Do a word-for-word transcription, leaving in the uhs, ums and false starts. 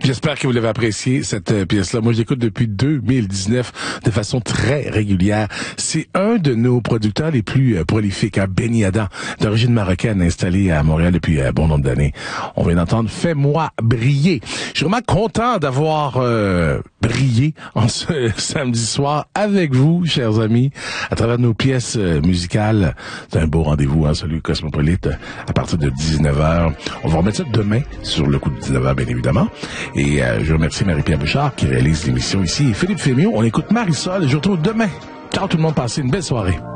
J'espère que vous l'avez apprécié, cette euh, pièce-là. Moi, je l'écoute depuis deux mille dix-neuf de façon très régulière. C'est un de nos producteurs les plus euh, prolifiques, hein, Benny Adam, d'origine marocaine, installé à Montréal depuis un euh, bon nombre d'années. On vient d'entendre « Fais-moi briller ». Je suis vraiment content d'avoir euh, brillé en ce samedi soir avec vous, chers amis, à travers nos pièces euh, musicales. C'est un beau rendez-vous, hein, celui Cosmopolite, à partir de dix-neuf heures. On va remettre ça demain, sur le coup de dix-neuf heures, bien évidemment. Et euh, je remercie Marie-Pierre Bouchard qui réalise l'émission ici. Et Philippe Fémiot, on écoute Marisol et je vous retrouve demain. Ciao tout le monde, passez une belle soirée.